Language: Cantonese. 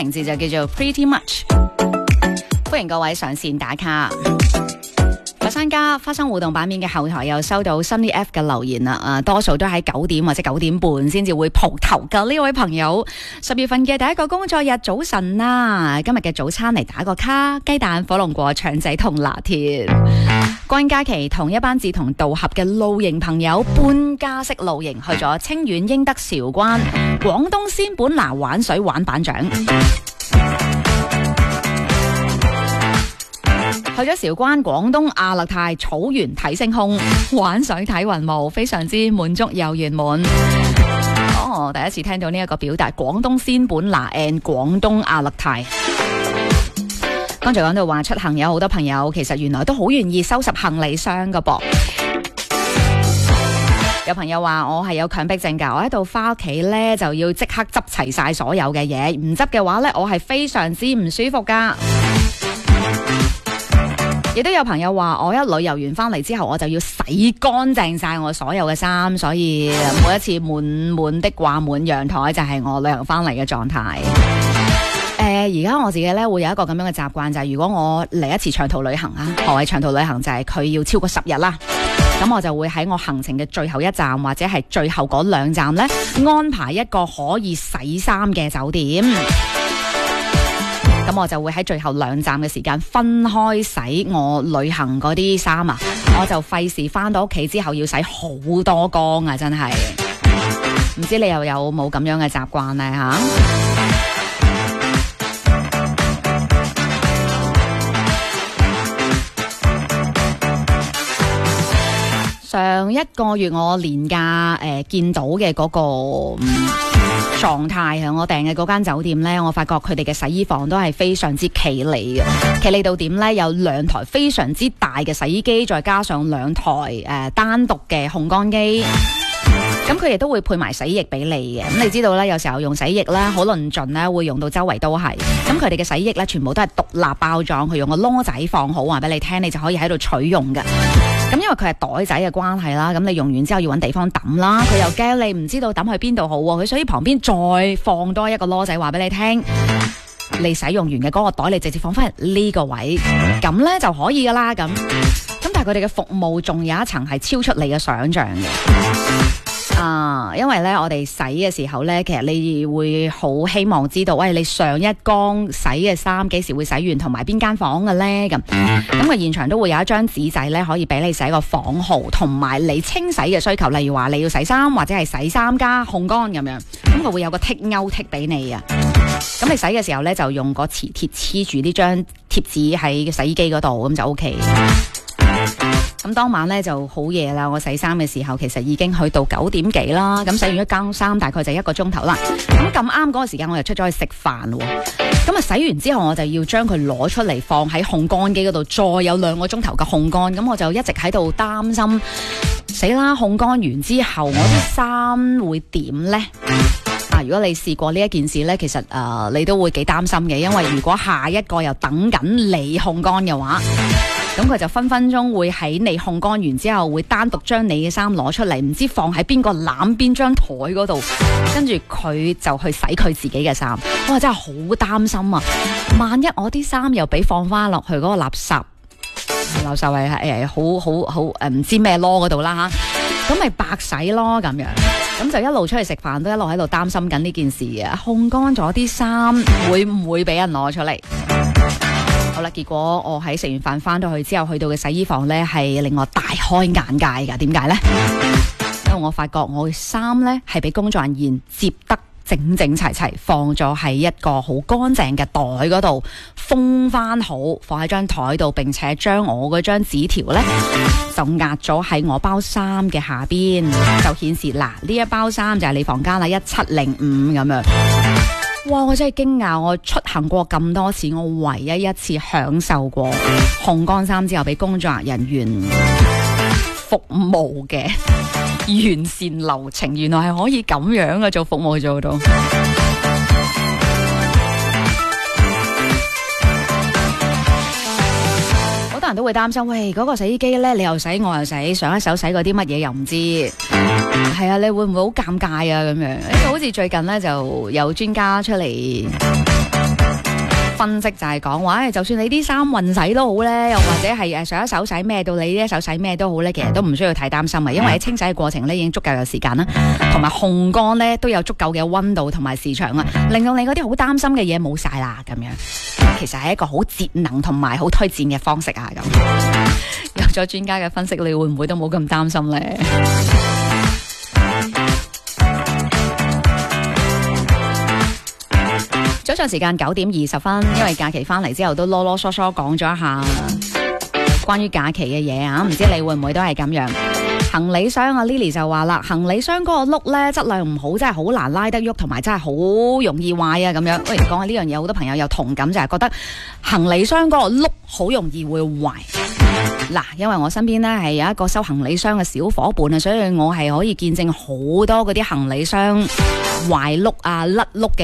名字就叫做 Pretty Much。歡迎各位上線打卡。佛山家花生互動版面嘅後台又收到 Sunny F 嘅留言啦，多數都喺9點或者9點半先至會蒲頭嘅呢位朋友。10月份嘅第一個工作日早晨啦，今日嘅早餐嚟打個卡，雞蛋、火龍果、腸仔同拿鐵。關假期同一班志同道合嘅露營朋友搬家式露營，去咗清遠英德韶關、廣東仙本那玩水玩板掌。去咗韶關、廣東亞勒泰草原睇星空、玩水睇雲霧，非常之滿足又圓滿。第一次聽到呢一個表達，廣東仙本那 and 廣東亞勒泰。剛才講到話出行有好多朋友，其實原來都好願意收拾行李箱噶噃。有朋友話我係有強迫症㗎，我喺度返屋企呢就要即刻執齊晒所有嘅嘢，唔執嘅話呢，我係非常之唔舒服㗎。亦都有朋友話我一旅遊完翻嚟之後，我就要洗乾淨晒我所有嘅衫，所以每一次滿滿的掛滿陽台就係我旅行翻嚟嘅狀態。而家我自己咧會有一個咁樣嘅習慣，就係如果我嚟一次長途旅行啊，何謂長途旅行？就係佢要超過10日啦，咁我就會喺我行程嘅最後一站或者係最後嗰2站咧，安排一個可以洗衫嘅酒店。咁我就會喺最後2站嘅時間分開洗我旅行嗰啲衫啊，我就費事翻到屋企之後要洗好多缸啊，真係唔知你又有冇咁樣嘅習慣呢吓？上一個月我年假見到嘅嗰個狀態啊，我訂嘅嗰間酒店呢，我發覺佢哋嘅洗衣房都係非常之企理嘅，企理到點呢？有2台非常之大嘅洗衣機，再加上2台單獨嘅烘乾機。咁佢亦都會配埋洗衣液俾你嘅。咁你知道咧，有時候用洗衣液咧好論盡咧，會用到周圍都係。咁佢哋嘅洗衣液咧，全部都係獨立包裝，佢用個籮仔放好，話俾你聽，你就可以喺度取用嘅。咁因為佢係袋仔嘅關係啦，咁你用完之後要揾地方抌啦，佢又驚你唔知道抌去邊度好喎，佢所以旁邊再放多一個籮仔，話俾你聽，你使用完嘅嗰個袋，你直接放翻呢個位，咁咧就可以噶啦。咁但係佢哋嘅服務仲有一層係超出你嘅想象嘅。因為咧我哋洗嘅時候咧，其實你會好希望知道，喂，你上一缸洗嘅衫幾時會洗完，同埋邊間房嘅咧？咁個現場都會有一張紙仔咧，可以俾你寫個房號同埋你清洗嘅需求，例如話你要洗衫或者係洗衫加烘乾咁樣，咁佢會有個剔勾剔俾你啊。咁你洗嘅時候咧，就用個磁鐵黐住呢張貼紙喺洗衣機嗰度，咁就 OK。咁當晚咧就好夜啦，我洗衫嘅時候其實已經去到9點幾啦，咁洗完一間衫大概就1個鐘頭啦。咁啱嗰個時間我又出咗去食飯喎，咁啊洗完之後我就要將佢攞出嚟放喺烘乾機嗰度，再有2個鐘頭嘅烘乾，咁我就一直喺度擔心，死啦！烘乾完之後我啲衫會點呢？如果你試過呢一件事呢，其實你都會幾擔心嘅，因為如果下一個又等緊你烘乾嘅話，咁佢就分分鐘會喺你烘乾完之後，會單獨將你嘅衫攞出嚟，唔知放喺邊個攬邊張台嗰度，跟住佢就去洗佢自己嘅衫。哇，真係好擔心啊！萬一我啲衫又俾放翻落去嗰個垃圾係好唔知咩囉嗰度啦吓，咁咪白洗咯咁樣。咁就一路出去食飯，都一路喺度擔心緊呢件事啊！烘乾咗啲衫會唔會俾人攞出嚟？好啦，結果我喺食完飯翻到去之後，去到嘅洗衣房呢係令我大開眼界噶。點解呢？因為我發覺我嘅衫呢係俾工作人員摺得整整齊齊，放咗喺一個好乾淨嘅袋嗰度，封翻好，放喺張台度，並且將我嗰張紙條呢就壓咗喺我包衫嘅下邊，就顯示嗱，呢一包衫就係你房間啦，1705咁樣。哇！我真係驚訝，我出行過咁多次，我唯一一次享受過烘乾衫之後俾工作人員服務嘅完善流程，原來係可以咁樣嘅做服務做到。好多人都會擔心，喂，嗰個洗衣機呢，你又洗我又洗，上一手洗過啲乜嘢又唔知，係啊，你會唔會好尷尬啊？咁樣，好似最近呢，就有專家出嚟分析就係講話，就算你啲衫運洗都好咧，又或者係上一手洗咩到你呢一手洗咩都好咧，其實都唔需要太擔心嘅，因為喺清洗嘅過程咧已經足夠有時間啦，同埋烘乾咧都有足夠嘅溫度同埋時長啊，令到你嗰啲好擔心嘅嘢冇晒啦咁樣。其實係一個好節能同埋好推薦嘅方式啊咁。有咗專家嘅分析，你會唔會都冇咁擔心咧？早上時間9:20，因為假期翻嚟之後都囉囉嗦嗦講咗一下關於假期嘅嘢啊，唔知你會唔會都係咁樣？行李箱啊 Lily 就話啦，行李箱嗰個碌咧質量唔好，真係好難拉得喐，同埋真係好容易壞啊咁樣。不如講下呢樣嘢，好多朋友有同感，就係覺得行李箱嗰個碌好容易會壞。嗱，因為我身邊咧係有一個收行李箱嘅小伙伴啊，所以我係可以見證好多嗰啲行李箱壞碌啊、甩碌嘅